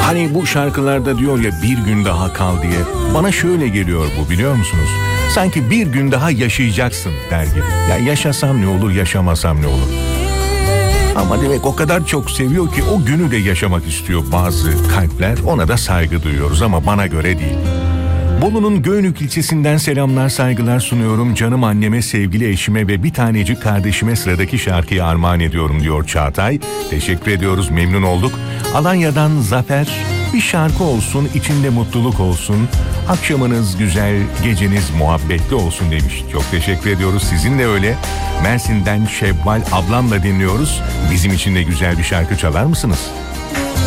Hani bu şarkılarda diyor ya bir gün daha kal diye. Bana şöyle geliyor bu, biliyor musunuz? Sanki bir gün daha yaşayacaksın der gibi. Ya yaşasam ne olur, yaşamasam ne olur? Ama demek o kadar çok seviyor ki o günü de yaşamak istiyor bazı kalpler. Ona da saygı duyuyoruz ama bana göre değil. Bolu'nun Göynük ilçesinden selamlar, saygılar sunuyorum. Canım anneme, sevgili eşime ve bir tanecik kardeşime sıradaki şarkıyı armağan ediyorum diyor Çağatay. Teşekkür ediyoruz, memnun olduk. Alanya'dan Zafer, bir şarkı olsun, içinde mutluluk olsun. Akşamınız güzel, geceniz muhabbetli olsun demiş. Çok teşekkür ediyoruz, sizin de öyle. Mersin'den Şevval ablamla dinliyoruz. Bizim için de güzel bir şarkı çalar mısınız?